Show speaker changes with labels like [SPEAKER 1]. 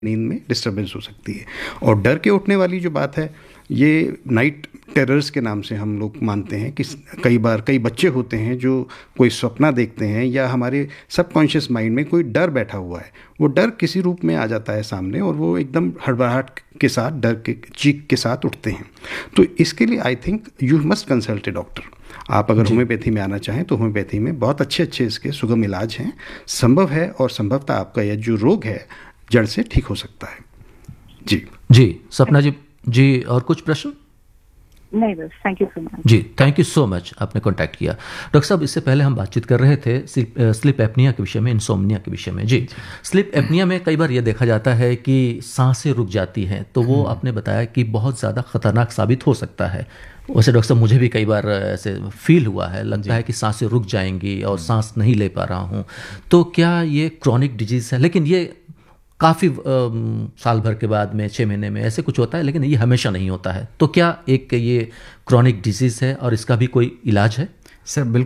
[SPEAKER 1] नींद में डिस्टर्बेंस हो सकती है। और डर के उठने वाली जो बात है, ये नाइट टेरर्स के नाम से हम लोग मानते हैं कि कई बार कई बच्चे होते हैं जो कोई सपना देखते हैं या हमारे सबकॉन्शियस माइंड में कोई डर बैठा हुआ है, वो डर किसी रूप में आ जाता है सामने और वो एकदम हड़बड़ाहट के साथ, डर के चीख के साथ उठते हैं। तो इसके लिए I think you must consult A doctor. आप अगर होम्योपैथी में आना चाहें तो होम्योपैथी में बहुत अच्छे अच्छे इसके सुगम इलाज हैं, संभव है और संभवतः आपका यह जो रोग है जड़ से ठीक हो सकता है। जी
[SPEAKER 2] जी सपना जी और कुछ प्रश्न?
[SPEAKER 3] नहीं, बस thank you so much.
[SPEAKER 2] Ji thank you so much, आपने कांटेक्ट किया। डॉक्टर साहब, इससे पहले हम बातचीत कर रहे थे स्लीप एपनिया के विषय में, इंसोम्निया के विषय में। जी, स्लीप एपनिया में कई बार ये देखा जाता है कि सांसें रुक जाती हैं, तो वो आपने बताया कि बहुत ज़्यादा खतरनाक साबित हो सकता है। वैसे डॉक्टर साहब, मुझे भी कई बार ऐसे फील हुआ है, लगता है कि सांसें रुक जाएंगी और सांस नहीं ले पा रहा हूँ। तो क्या ये क्रॉनिक डिजीज़ है? लेकिन ये काफ़ी साल भर के बाद में 6 महीने में ऐसे कुछ होता है, लेकिन ये हमेशा नहीं होता है। तो क्या एक ये क्रॉनिक डिजीज़ है और इसका भी कोई इलाज है?
[SPEAKER 4] सर बिल्कुल